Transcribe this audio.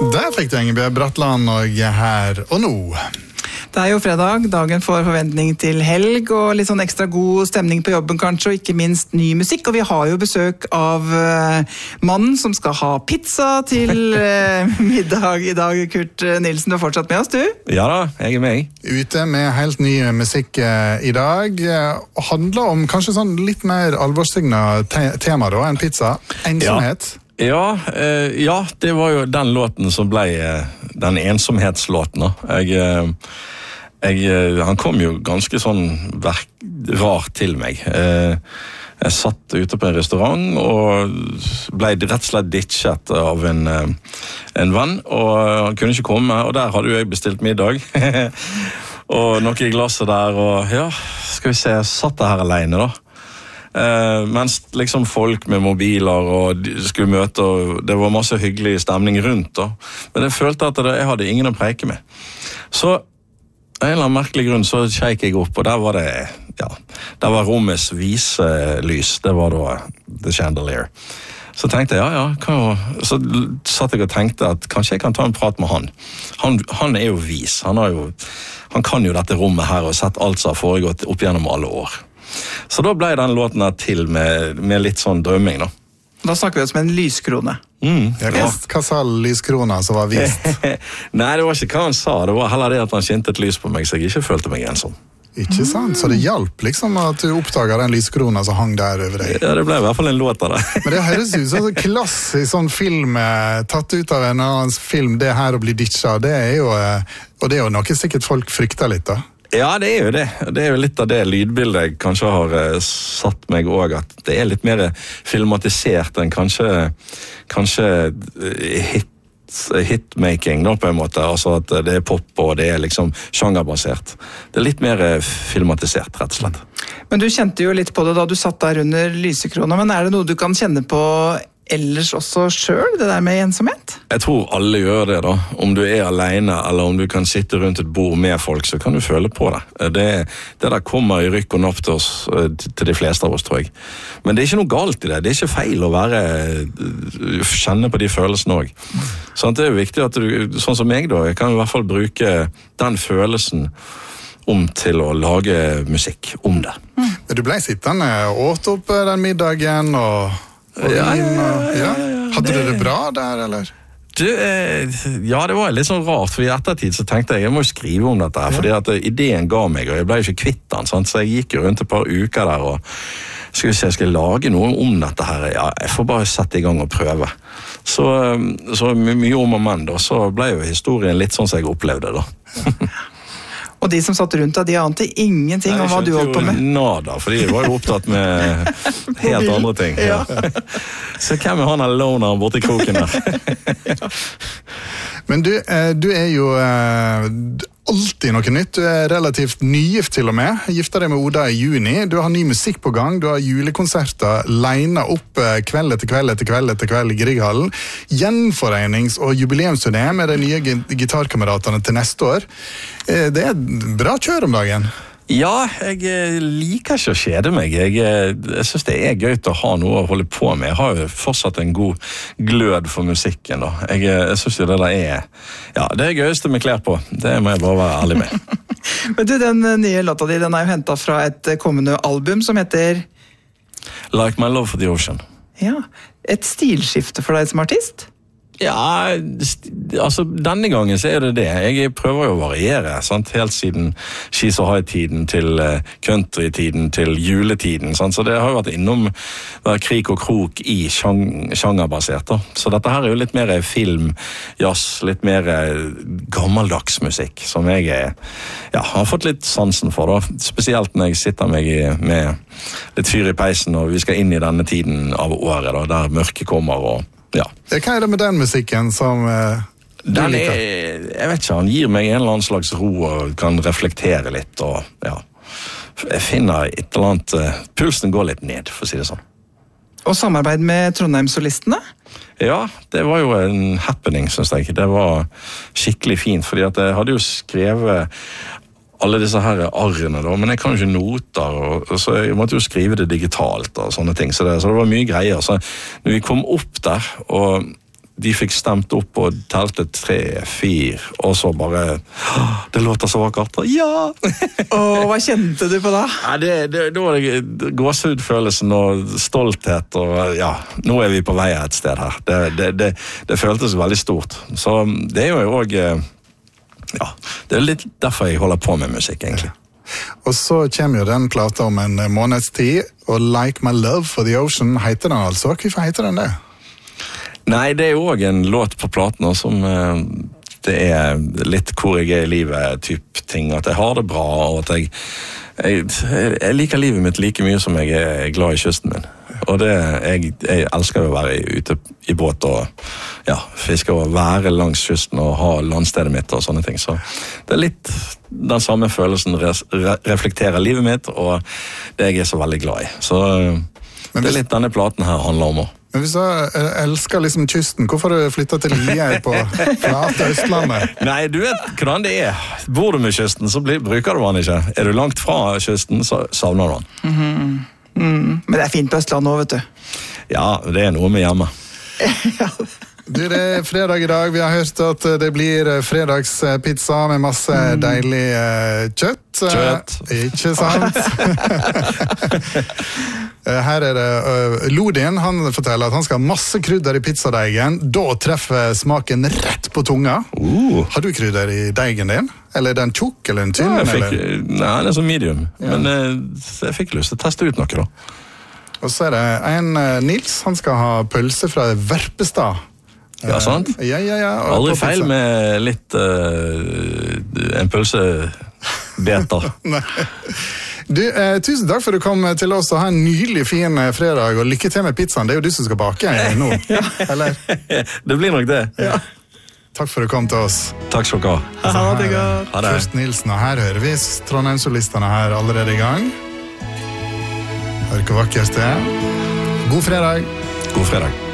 Der fikk du Ingebjørg Bratland og Her og Nå. Det jo fredag, dagen for forventning til helg, og litt sånn ekstra god stemning på jobben kanskje, og ikke minst ny musikk. Og vi har jo besøk av mannen som skal ha pizza til middag i dag. Kurt Nilsen, du har fortsatt med oss, du? Ja da, jeg med. Ute med helt ny musikk i dag. Handler om kanskje sånn litt mer alvorstyngende tema da, enn pizza. Ensomhet. Ja, det var jo den låten som ble den ensomhetslåten. Han kom jo ganske sånn rart til meg. Jeg satt ute på en restaurant og ble rett og slett ditchet av en venn, og han kunne ikke komme, og der hadde jo jeg bestilt middag. Og noe i glasset der, og ja, skal vi se, jeg satt der her alene da. Mens liksom folk med mobiler og skulle møte, og det var masse hyggelig stemning rundt da. Men jeg følte at jeg hadde ingen å preike med. Så av en eller annen merkelig grunn så kjekk jeg opp, og der var det, der var rommets viselys, det var da The Chandelier. Så tenkte jeg, så satt jeg og tenkte at kanskje jeg kan ta en prat med han. Han jo vis, han kan jo dette rommet her og sett alt som har foregått opp gjennom alle år. Så da ble den låten her til med litt sånn drømming da. Da snakker vi oss med en lyskrone. Hva sa lyskrona som var vist? Nei, det var ikke hva han sa, det var heller det at han skinte et lys på meg, så jeg ikke følte meg ensom. Ikke sant? Så det hjalp liksom at du oppdaget den lyskrona som hang der over deg? Ja, det ble i hvert fall en låt av det. Men det høres ut som en klassisk sånn film, tatt ut av en annen film, det her å bli ditcha, det jo, og det jo noe sikkert folk frykter litt da. Ja, det jo det. Det jo litt av det lydbildet jeg kanskje har satt meg også, at det litt mer filmatisert enn kanskje hitmaking da, på en måte. Altså at det pop og det liksom sjangerbasert. Det litt mer filmatisert, rett og slett. Men du kjente jo litt på det da du satt der under lysekrona, men det noe du kan kjenne på ellers også selv, det der med ensomhet? Jeg tror alle gjør det da. Om du alene, eller om du kan sitte rundt et bord med folk, så kan du føle på det. Det der kommer i rykk og napp til oss, til de fleste av oss, tror jeg. Men det ikke noe galt i det. Det ikke feil å kjenne på de følelsene også. Sånn, det viktig at du, sånn som meg da, jeg kan i hvert fall bruke den følelsen om til å lage musikk om det. Du ble sittende og åt opp den middagen og Ja. Hadde du det bra der, eller? Ja, det var litt sånn rart, for i ettertid så tenkte jeg må jo skrive om dette her, fordi at ideen ga meg, og jeg ble jo ikke kvitt den, sant? Så jeg gikk jo rundt et par uker der, og jeg skal lage noe om dette her, jeg får bare sette i gang og prøve. Så mye om og men da, så ble jo historien litt sånn som jeg opplevde da. Og de som satt rundt deg, de ante ingenting om hva du holdt på med. Nada, for de var jo opptatt med helt andre ting. Ja. Så hvem han alone borte i kroken der? Men du jo alltid noe nytt. Du relativt nygift til og med. Gifter deg med Oda i juni. Du har ny musikk på gang. Du har julekonserter linet opp kveld etter kveld etter kveld etter kveld i Grieghallen. Gjenforenings- og jubileumsturné med de nye gitarkameratene til neste år. Det bra kjør om dagen. Ja, jeg liker ikke å kjede meg. Jeg synes det gøy å ha noe å holde på med. Jeg har jo fortsatt en god glød for musikken da. Jeg synes jo det der det gøyeste med klær på. Det må jeg bare være ærlig med. Men du, den nye låta di, den jo hentet fra et kommende album som heter Like My Love for the Ocean. Ja, et stilskifte for deg som artist? Ja, altså denne gangen så det det. Jeg prøver jo å variere, sant? Helt siden She's So High-tiden til country-tiden til juletiden, sant? Så det har jo vært innom krik og krok i sjangerbasert da. Så dette her jo litt mer film, jazz, litt mer gammeldags musikk, som jeg har fått litt sansen for da. Spesielt når jeg sitter med litt fyr i peisen, og vi skal inn i denne tiden av året da, der mørket kommer og ja. Hva det med den musikken som du liker? Jeg vet ikke, han gir meg en eller annen slags ro og kan reflektere litt, og ja, jeg finner et eller annet, pulsen går litt ned, for å si det sånn. Og samarbeid med Trondheim-solistene? Ja, det var jo en happening, synes jeg. Det var skikkelig fint, fordi at jeg hadde jo skrevet alle disse her arrene da, men jeg kan jo ikke noter, og så jeg måtte jo skrive det digitalt og sånne ting, så det var mye greier. Så når vi kom opp der, og de fikk stemt opp og telte 3, 4, og så bare det låter så vakkert. Ja! Hva kjente du på da? Ja, da var det gåsehudfølelsen og stolthet, og ja, nå er vi på vei et sted her. Det føltes veldig stort. Så det er jo også, ja, det er litt derfor jeg holder på med musikk, egentlig. Og så kommer jo den plata om en måneds tid, og Like My Love for the Ocean heter den altså. Hvorfor heter den det? Nei, det er jo også en låt på platen som det er litt hvor jeg er i livet typ ting, at jeg har det bra, og at jeg liker livet mitt like mye som jeg er glad i kysten min. Og jeg elsker å være ute i båt og ja, fiske og være langs kysten og ha landstedet mitt og sånne ting. Så det er litt den samme følelsen reflekterer livet mitt og det jeg er så veldig glad i. Så det er litt denne platen her handler om også. Men hvis du elsker liksom kysten, hvorfor har du flyttet til Lier på flate Østlandet? Nei, du vet hvordan det er. Bor du med kysten, så bruker du den ikke. Er du langt fra kysten, så savner du den. Men det er fint på Østlandet nå, vet du. Ja, det er noe med hjemme. Du, det er fredag i dag. Vi har hørt at det blir fredagspizza med masse deilig kjøtt. Ikke sant? Her er det Lodin, han forteller at han skal ha masse krydder i pizzadeigen. Da treffer smaken rett på tunga. Har du krydder i deigen din? Eller er den tjukk, eller en tynn? Nei, den er så medium. Ja. Men jeg fikk lyst til å teste ut noe da. Og så er det en Nils, han skal ha pølse fra Verpestad. Ja, sant? Ja. Aldri feil med litt en pølsebeter. Nei. Du, tusen takk for at du kom til oss og ha en nydelig fin fredag, og lykke til med pizzaen. Det er jo du som skal bake nå, eller? Det blir nok det. Ja. Takk for at du kom til oss. Takk skal dere ha. Ha det godt. Ha det. Kirsten Nilsen, og her hører vi Trondheimssolistene her allerede i gang. Hør hvor vakkert det er. God fredag. God fredag.